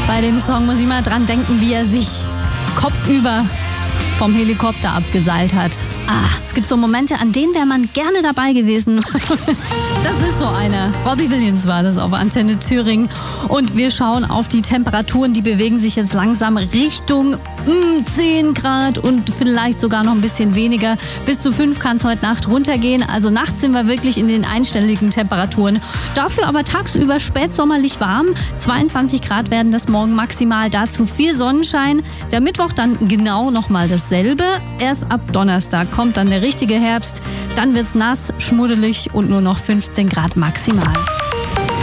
Bei dem Song muss ich mal dran denken, wie er sich kopfüber vom Helikopter abgeseilt hat. Es gibt so Momente, an denen wäre man gerne dabei gewesen. Das ist so eine. Robbie Williams war das auf Antenne Thüringen. Und wir schauen auf die Temperaturen. Die bewegen sich jetzt langsam Richtung 10 Grad und vielleicht sogar noch ein bisschen weniger. Bis zu 5 kann es heute Nacht runtergehen. Also nachts sind wir wirklich in den einstelligen Temperaturen. Dafür aber tagsüber spätsommerlich warm. 22 Grad werden das morgen maximal. Dazu viel Sonnenschein. Der Mittwoch dann genau nochmal dasselbe. Erst ab Donnerstag kommt dann der richtige Herbst. Dann wird's nass, schmuddelig und nur noch 15 Grad maximal.